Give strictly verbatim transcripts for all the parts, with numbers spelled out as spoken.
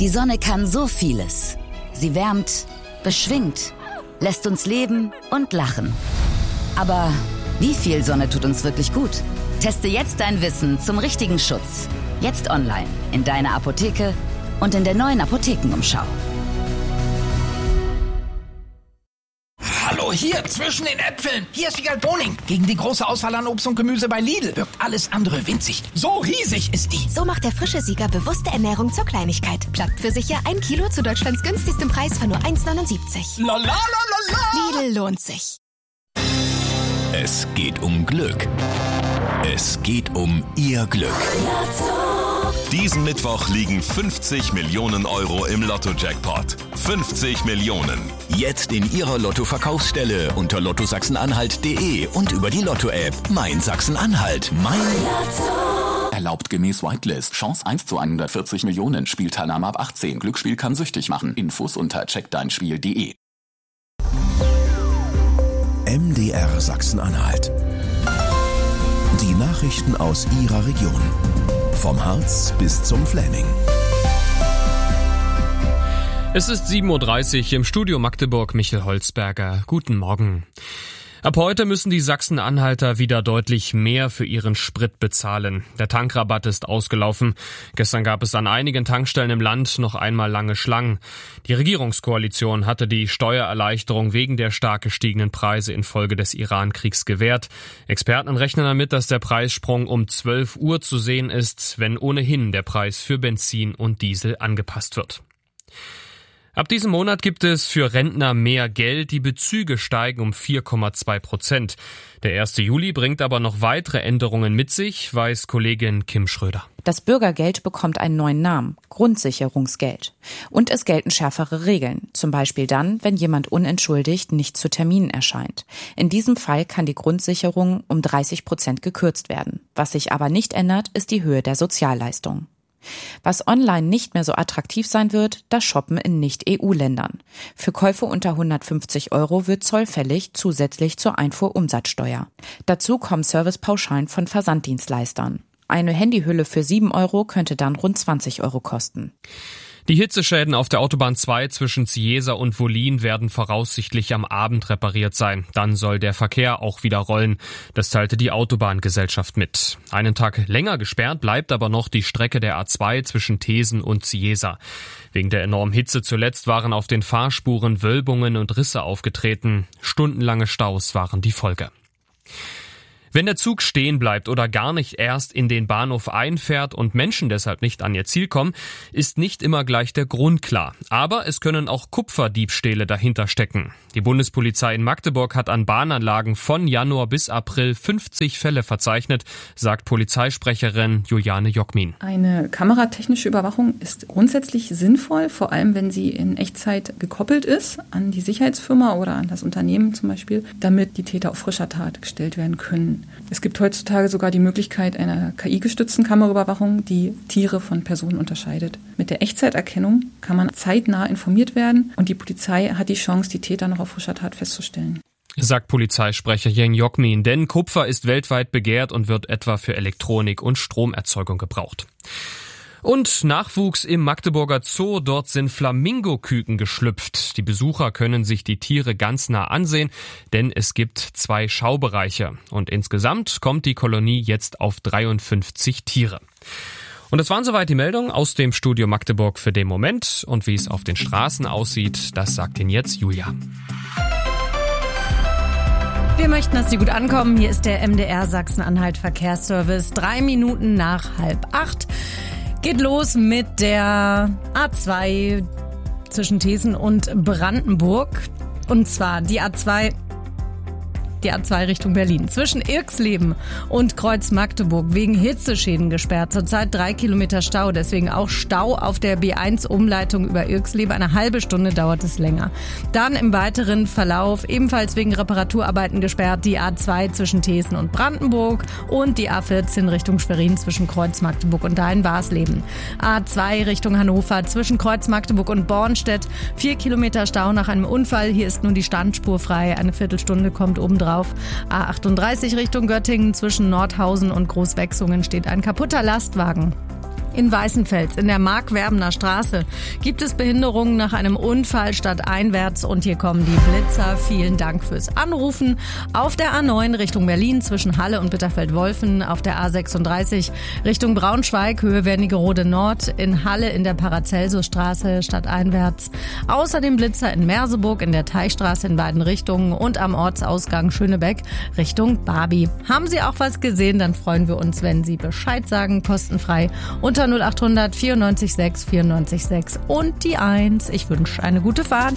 Die Sonne kann so vieles. Sie wärmt, beschwingt, lässt uns leben und lachen. Aber wie viel Sonne tut uns wirklich gut? Teste jetzt dein Wissen zum richtigen Schutz. Jetzt online, in deiner Apotheke und in der neuen Apothekenumschau. Hallo, hier, zwischen den Äpfeln. Hier ist Wiegald Boning. Gegen die große Auswahl an Obst und Gemüse bei Lidl wirkt alles andere winzig. So riesig ist die. So macht der frische Sieger bewusste Ernährung zur Kleinigkeit. Plagt für sicher ein Kilo zu Deutschlands günstigstem Preis von nur eins neunundsiebzig. La la la la la. Lidl lohnt sich. Es geht um Glück. Es geht um Ihr Glück. Diesen Mittwoch liegen fünfzig Millionen Euro im Lotto-Jackpot. fünfzig Millionen. Jetzt in Ihrer Lotto-Verkaufsstelle unter lotto sachsen-anhalt punkt de und über die Lotto-App Mein Sachsen-Anhalt. Mein Lotto. Erlaubt gemäß Whitelist. Chance eins zu hundertvierzig Millionen. Spielteilnahme ab achtzehn. Glücksspiel kann süchtig machen. Infos unter check dein spiel punkt de. M D R Sachsen-Anhalt. Die Nachrichten aus Ihrer Region. Vom Harz bis zum Fläming. Es ist sieben Uhr dreißig im Studio Magdeburg, Michel Holzberger. Guten Morgen. Ab heute müssen die Sachsen-Anhalter wieder deutlich mehr für ihren Sprit bezahlen. Der Tankrabatt ist ausgelaufen. Gestern gab es an einigen Tankstellen im Land noch einmal lange Schlangen. Die Regierungskoalition hatte die Steuererleichterung wegen der stark gestiegenen Preise infolge des Iran-Kriegs gewährt. Experten rechnen damit, dass der Preissprung um zwölf Uhr zu sehen ist, wenn ohnehin der Preis für Benzin und Diesel angepasst wird. Ab diesem Monat gibt es für Rentner mehr Geld, die Bezüge steigen um vier Komma zwei Prozent. Der erste Juli bringt aber noch weitere Änderungen mit sich, weiß Kollegin Kim Schröder. Das Bürgergeld bekommt einen neuen Namen, Grundsicherungsgeld. Und es gelten schärfere Regeln, zum Beispiel dann, wenn jemand unentschuldigt nicht zu Terminen erscheint. In diesem Fall kann die Grundsicherung um dreißig Prozent gekürzt werden. Was sich aber nicht ändert, ist die Höhe der Sozialleistung. Was online nicht mehr so attraktiv sein wird, das Shoppen in Nicht-E U-Ländern. Für Käufe unter hundertfünfzig Euro wird Zoll fällig, zusätzlich zur Einfuhrumsatzsteuer. Dazu kommen Servicepauschalen von Versanddienstleistern. Eine Handyhülle für sieben Euro könnte dann rund zwanzig Euro kosten. Die Hitzeschäden auf der Autobahn zwei zwischen Ziesa und Wollin werden voraussichtlich am Abend repariert sein. Dann soll der Verkehr auch wieder rollen. Das teilte die Autobahngesellschaft mit. Einen Tag länger gesperrt bleibt aber noch die Strecke der A zwei zwischen Thesen und Ziesa. Wegen der enormen Hitze zuletzt waren auf den Fahrspuren Wölbungen und Risse aufgetreten. Stundenlange Staus waren die Folge. Wenn der Zug stehen bleibt oder gar nicht erst in den Bahnhof einfährt und Menschen deshalb nicht an ihr Ziel kommen, ist nicht immer gleich der Grund klar. Aber es können auch Kupferdiebstähle dahinter stecken. Die Bundespolizei in Magdeburg hat an Bahnanlagen von Januar bis April fünfzig Fälle verzeichnet, sagt Polizeisprecherin Juliane Jockmin. Eine kameratechnische Überwachung ist grundsätzlich sinnvoll, vor allem wenn sie in Echtzeit gekoppelt ist an die Sicherheitsfirma oder an das Unternehmen zum Beispiel, damit die Täter auf frischer Tat gestellt werden können. Es gibt heutzutage sogar die Möglichkeit einer K I-gestützten Kameraüberwachung, die Tiere von Personen unterscheidet. Mit der Echtzeiterkennung kann man zeitnah informiert werden und die Polizei hat die Chance, die Täter noch auf frischer Tat festzustellen. Sagt Polizeisprecher Jeng Jockmin, denn Kupfer ist weltweit begehrt und wird etwa für Elektronik und Stromerzeugung gebraucht. Und Nachwuchs im Magdeburger Zoo, dort sind Flamingoküken geschlüpft. Die Besucher können sich die Tiere ganz nah ansehen, denn es gibt zwei Schaubereiche. Und insgesamt kommt die Kolonie jetzt auf dreiundfünfzig Tiere. Und das waren soweit die Meldungen aus dem Studio Magdeburg für den Moment. Und wie es auf den Straßen aussieht, das sagt Ihnen jetzt Julia. Wir möchten, dass Sie gut ankommen. Hier ist der M D R Sachsen-Anhalt Verkehrsservice. Drei Minuten nach halb acht. Geht los mit der A zwei zwischen Thesen und Brandenburg. Und zwar die A zwei, die A zwei Richtung Berlin. Zwischen Irxleben und Kreuz-Magdeburg wegen Hitzeschäden gesperrt. Zurzeit drei Kilometer Stau, deswegen auch Stau auf der B eins Umleitung über Irxleben. Eine halbe Stunde dauert es länger. Dann im weiteren Verlauf ebenfalls wegen Reparaturarbeiten gesperrt die A zwei zwischen Thesen und Brandenburg und die A vierzehn Richtung Schwerin zwischen Kreuz-Magdeburg und Dahlem-Warsleben. A zwei Richtung Hannover zwischen Kreuz-Magdeburg und Bornstedt. Vier Kilometer Stau nach einem Unfall. Hier ist nun die Standspur frei. Eine Viertelstunde kommt obendrauf. A achtunddreißig Richtung Göttingen zwischen Nordhausen und Großwechsungen steht ein kaputter Lastwagen. In Weißenfels in der Markwerbener Straße gibt es Behinderungen nach einem Unfall stadteinwärts und hier kommen die Blitzer. Vielen Dank fürs Anrufen. Auf der A neun Richtung Berlin zwischen Halle und Bitterfeld-Wolfen, auf der A sechsunddreißig Richtung Braunschweig, Höhe Wernigerode Nord, in Halle in der Paracelsus-Straße stadteinwärts. Außerdem Blitzer in Merseburg in der Teichstraße in beiden Richtungen und am Ortsausgang Schönebeck Richtung Barbie. Haben Sie auch was gesehen, dann freuen wir uns, wenn Sie Bescheid sagen, kostenfrei unter null acht hundert vierundneunzig sechs vierundneunzig sechs und die eins. Ich wünsche eine gute Fahrt.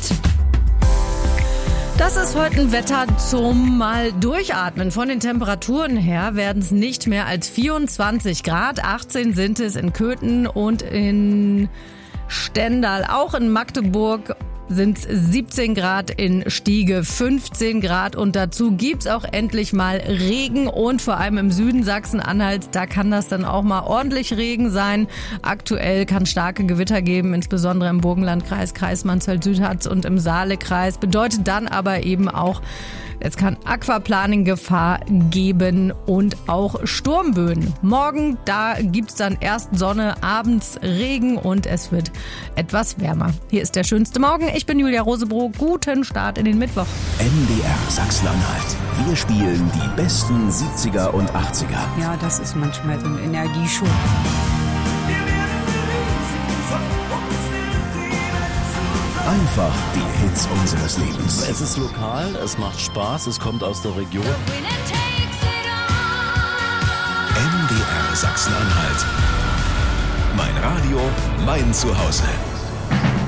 Das ist heute ein Wetter zum mal durchatmen. Von den Temperaturen her werden es nicht mehr als vierundzwanzig Grad. achtzehn sind es in Köthen und in Stendal. Auch in Magdeburg sind siebzehn Grad, in Stiege fünfzehn Grad und dazu gibt's auch endlich mal Regen und vor allem im Süden Sachsen-Anhalts, da kann das dann auch mal ordentlich Regen sein. Aktuell kann starke Gewitter geben, insbesondere im Burgenlandkreis, Kreis Mansfeld-Südharz und im Saalekreis. Bedeutet dann aber eben auch, es kann Aquaplaning-Gefahr geben und auch Sturmböen. Morgen, da gibt's dann erst Sonne, abends Regen und es wird etwas wärmer. Hier ist der schönste Morgen. Ich bin Julia Rosebroh. Guten Start in den Mittwoch. M D R Sachsen-Anhalt. Wir spielen die besten siebziger und achtziger. Ja, das ist manchmal so ein Energieschub. Einfach die Hits unseres Lebens. Es ist lokal, es macht Spaß, es kommt aus der Region. M D R Sachsen-Anhalt. Mein Radio, mein Zuhause.